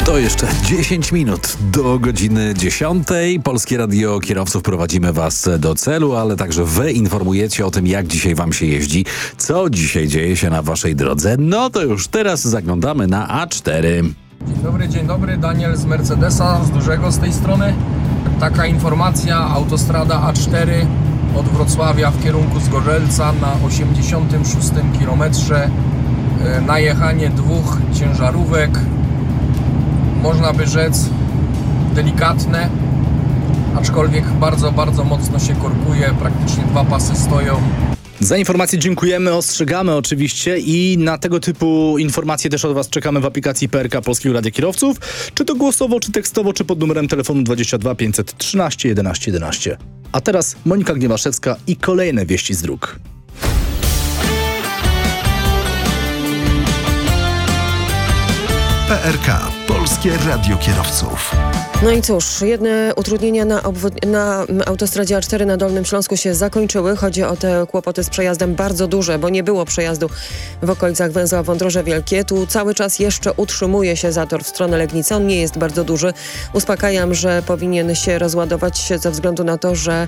To jeszcze 10 minut do godziny 10. Polskie Radio Kierowców, prowadzimy Was do celu, ale także Wy informujecie o tym, jak dzisiaj Wam się jeździ, co dzisiaj dzieje się na Waszej drodze. No to już teraz zaglądamy na A4. Dzień dobry, Daniel z Mercedesa, z dużego z tej strony. Taka informacja, autostrada A4 od Wrocławia w kierunku Zgorzelca na 86 km. Najechanie dwóch ciężarówek, można by rzec delikatne, aczkolwiek bardzo, bardzo mocno się korkuje, praktycznie dwa pasy stoją. Za informacje dziękujemy, ostrzegamy oczywiście i na tego typu informacje też od Was czekamy w aplikacji PRK Polskiego Radia Kierowców, czy to głosowo, czy tekstowo, czy pod numerem telefonu 22 513 11 11. A teraz Monika Gniewaszewska i kolejne wieści z dróg. PRK Polskie Radio Kierowców. No i cóż, jedne utrudnienia na autostradzie A4 na Dolnym Śląsku się zakończyły. Chodzi o te kłopoty z przejazdem bardzo duże, bo nie było przejazdu w okolicach węzła Wądroże Wielkie. Tu cały czas jeszcze utrzymuje się zator w stronę Legnicy. On nie jest bardzo duży. Uspokajam, że powinien się rozładować ze względu na to, że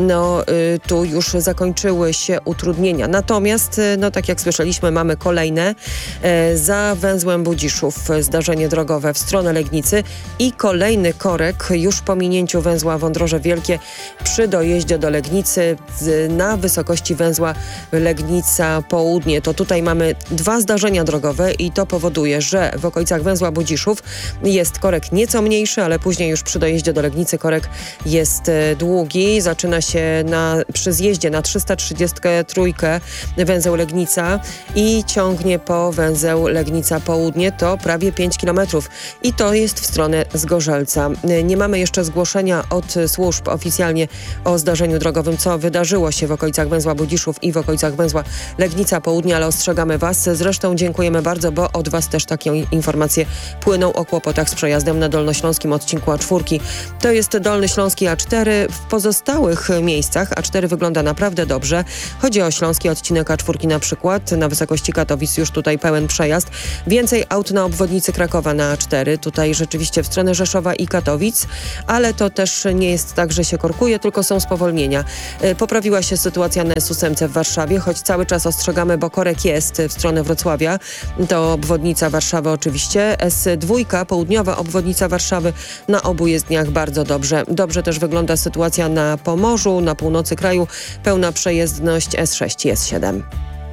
tu już zakończyły się utrudnienia. Natomiast, tak jak słyszeliśmy, mamy kolejne. Za węzłem Budziszów zdarzenie drogowe w stronę Legnicy i kolejny korek już po minięciu węzła Wądroże Wielkie przy dojeździe do Legnicy na wysokości węzła Legnica Południe. To tutaj mamy dwa zdarzenia drogowe i to powoduje, że w okolicach węzła Budziszów jest korek nieco mniejszy, ale później już przy dojeździe do Legnicy korek jest długi. Zaczyna się przy zjeździe na 333 węzeł Legnica i ciągnie po węzeł Legnica Południe. To prawie 5 km i to jest w stronę Zgorzelca. Nie mamy jeszcze zgłoszenia od służb oficjalnie o zdarzeniu drogowym, co wydarzyło się w okolicach węzła Budziszów i w okolicach węzła Legnica Południe, ale ostrzegamy Was. Zresztą dziękujemy bardzo, bo od Was też takie informacje płyną o kłopotach z przejazdem na dolnośląskim odcinku A4. To jest Dolny Śląski A4. W pozostałych miejscach A4 wygląda naprawdę dobrze. Chodzi o śląski odcinek A4 na przykład. Na wysokości Katowic już tutaj pełen przejazd. Więcej aut na obwodnicy Krakowa na A4. Tutaj rzeczywiście w stronę Rzeszowa i Katowic, ale to też nie jest tak, że się korkuje, tylko są spowolnienia. Poprawiła się sytuacja na S8 w Warszawie, choć cały czas ostrzegamy, bo korek jest w stronę Wrocławia. To obwodnica Warszawy oczywiście. S2, południowa obwodnica Warszawy, na obu jezdniach bardzo dobrze. Dobrze też wygląda sytuacja na Pomorzu, na północy kraju. Pełna przejezdność S6 i S7.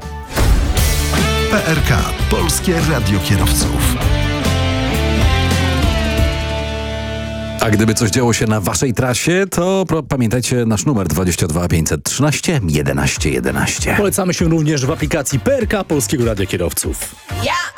PRK Polskie Radio Kierowców. A gdyby coś działo się na Waszej trasie, to pamiętajcie nasz numer 22 513 11 11. Polecamy się również w aplikacji PRK Polskiego Radia Kierowców. Yeah.